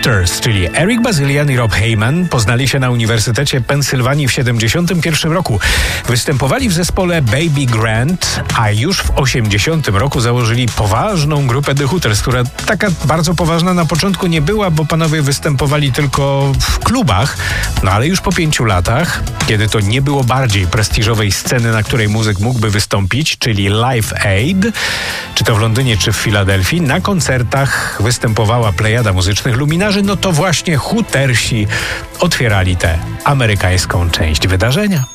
Hooters, czyli Eric Bazilian i Rob Heyman, poznali się na Uniwersytecie Pensylwanii w 1971 roku. Występowali w zespole Baby Grand, a już w 1980 roku założyli poważną grupę The Hooters, która taka bardzo poważna na początku nie była, bo panowie występowali tylko w klubach, no ale już po 5 latach, kiedy to nie było bardziej prestiżowej sceny, na której muzyk mógłby wystąpić, czyli Live Aid, czy to w Londynie, czy w Filadelfii, na koncertach występowała plejada muzycznych luminarzy, no to właśnie Hootersi otwierali tę amerykańską część wydarzenia.